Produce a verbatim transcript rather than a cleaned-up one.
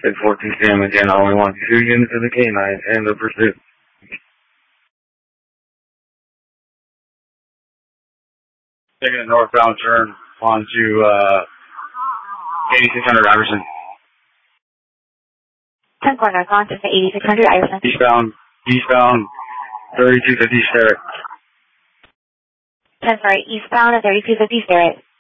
ten fourteen Sam again, only one, two units of the K nine and the pursuit. Taking a northbound turn onto uh, eighty-six hundred Iverson. ten four northbound to eighty-six hundred Iverson. Eastbound, eastbound, thirty-two fifty Sterrett. ten sorry, eastbound at thirty-two fifty Sterrett.